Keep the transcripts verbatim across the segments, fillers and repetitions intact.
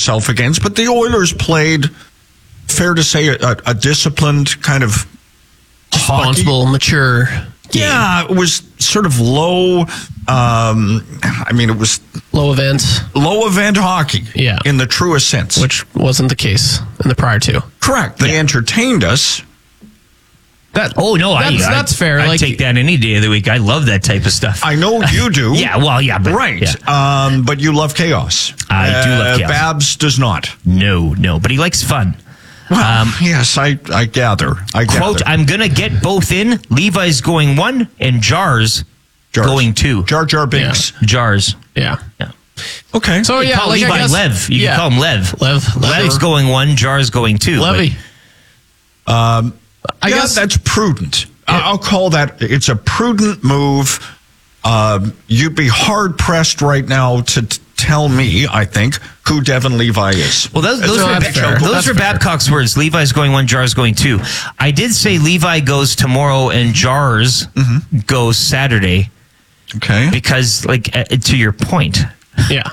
yourself against, but the Oilers played, fair to say, a, a disciplined kind of responsible, hockey. Mature game. Yeah, it was sort of low. Um, I mean, it was low event, low event hockey. Yeah, in the truest sense, which wasn't the case in the prior two. Correct. They yeah. entertained us. That, oh no, that's, I, that's I, fair. I like, take that any day of the week. I love that type of stuff. I know you do. yeah, well, yeah, but, right. Yeah. Um, but you love chaos. I uh, do love chaos. Babs does not. No, no, but he likes fun. Well, um, yes, I, I gather. I quote: gather. I'm gonna get both in. Levi's going one, and Jars, Jars. going two. Jar Jar Binks. Yeah. Jars. Yeah. Yeah. Okay. So you yeah, call like Levi guess, Lev. You yeah. can call him Lev. Lev. Lev's sure. going one. Jars going two. Levy. But, um, I yeah, guess that's prudent. Yeah. I'll call that. It's a prudent move. Um, you'd be hard pressed right now to t- tell me, I think, who Devin Levi is. Well, those, those, were, fair. those were Babcock's words. Levi's going one, Jars going two. I did say Levi goes tomorrow and Jars mm-hmm. goes Saturday. Okay. Because, like, uh, to your point. Yeah.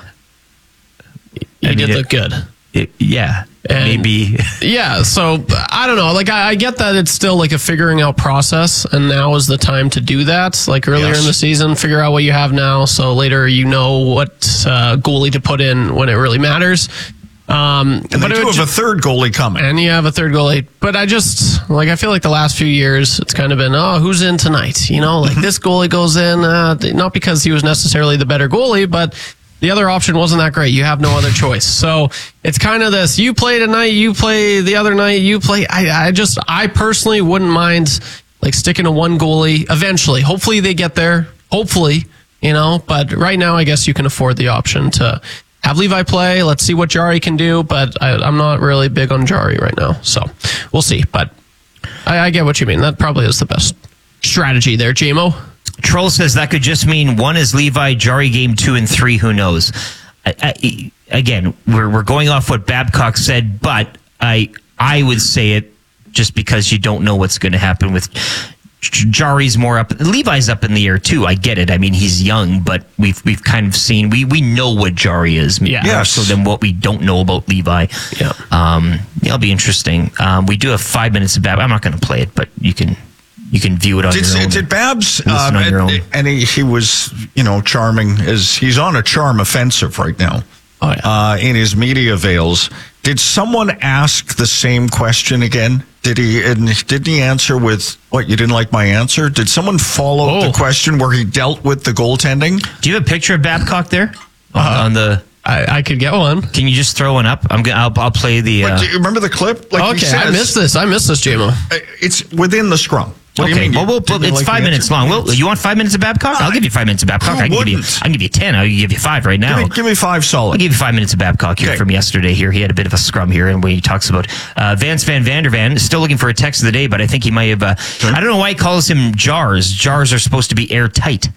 You I did mean, look it, good. It, yeah. And maybe. Yeah. So, I don't know. Like, I, I get that it's still like a figuring out process, and now is the time to do that. Like, earlier yes. in the season, figure out what you have now, so later you know what uh, goalie to put in when it really matters. Um, and but they do have ju- a third goalie coming. And you have a third goalie. But I just, like, I feel like the last few years, it's kind of been, oh, who's in tonight? You know, like this goalie goes in, uh, not because he was necessarily the better goalie, but the other option wasn't that great. You have no other choice. So it's kind of this, you play tonight, you play the other night, you play. I, I just, I personally wouldn't mind, like, sticking to one goalie eventually. Hopefully they get there. Hopefully, you know, but right now I guess you can afford the option to have Levi play. Let's see what Jari can do, but I, I'm not really big on Jari right now. So we'll see. But I, I get what you mean. That probably is the best strategy there, J M O. Troll says that could just mean one is Levi, Jari game two, and three. Who knows? I, I, again, we're we're going off what Babcock said, but I I would say it just because you don't know what's going to happen with Jari's more up. Levi's up in the air too. I get it. I mean, he's young, but we've we've kind of seen we we know what Jari is. Yeah. More yes. so than what we don't know about Levi. Yeah. Um. It'll be interesting. Um. We do have five minutes of Bab. I'm not going to play it, but you can. You can view it on did, your own. Did Babs, um, on your own. and he, he was, you know, charming, as he's on a charm offensive right now. Oh, yeah. uh, in his media veils. Did someone ask the same question again? Did he, and didn't he answer with, what, you didn't like my answer? Did someone follow oh. the question where he dealt with the goaltending? Do you have a picture of Babcock there on, uh, on the... I, I could get one. Can you just throw one up? I'm gonna. I'll, I'll play the. Uh... But do you remember the clip? Like okay, says, I missed this. I missed this, J M O. It's within the scrum. What okay, do you mean? well, we'll, well, it's like five minutes long. Well, you want five minutes of Babcock? I'll give you five minutes of Babcock. I can give you. I can give you ten. I'll give you five right now. Give me, give me five solid. I'll give you five minutes of Babcock here okay. from yesterday. Here, he had a bit of a scrum here, and when he talks about uh, Vance Van Vandervan, still looking for a text of the day, but I think he might have. Uh, sure. I don't know why he calls him Jars. Jars are supposed to be airtight.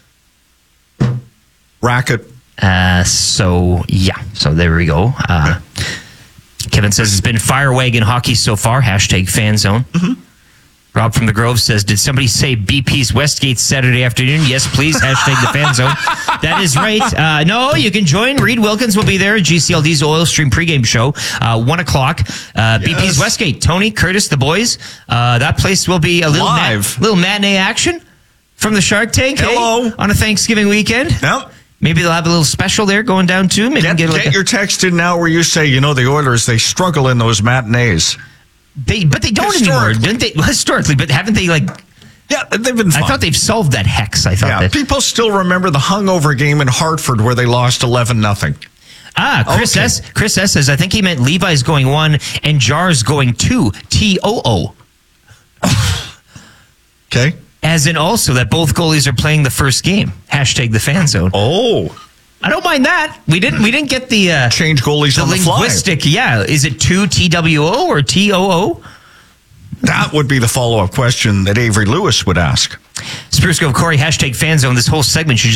Racket. Uh, so, yeah. So, there we go. Uh, okay. Kevin says it's been fire wagon hockey so far. Hashtag fan zone. Mm-hmm. Rob from the Grove says, did somebody say B P's Westgate Saturday afternoon? Yes, please. Hashtag the fan zone. That is right. Uh, no, you can join. Reed Wilkins will be there. G C L D's Oil Stream pregame show. Uh, one o'clock. Uh, yes. B P's Westgate. Tony, Curtis, the boys. Uh, that place will be a little, Live. Mat- little matinee action from the Shark Tank. Hello. Hey, on a Thanksgiving weekend. Yep. Maybe they'll have a little special there going down too. Maybe get get, like get your text in now where you say, you know, the Oilers, they struggle in those matinees. They, but they don't anymore, didn't they? Well, historically, but haven't they, like... Yeah, they've been fun. I thought they've solved that hex. I thought yeah, that... people still remember the hungover game in Hartford where they lost eleven nothing. Ah, Chris okay. S. Chris S. says, I think he meant Levi's going one and Jars going two. T O O. Okay. As in also that both goalies are playing the first game. Hashtag the fan zone. Oh. I don't mind that. We didn't we didn't get the... Uh, Change goalies the on the linguistic, fly. Yeah. Is it two T W O or T O O? That would be the follow-up question that Avery Lewis would ask. Spruce Grove Corey, hashtag fan zone. This whole segment should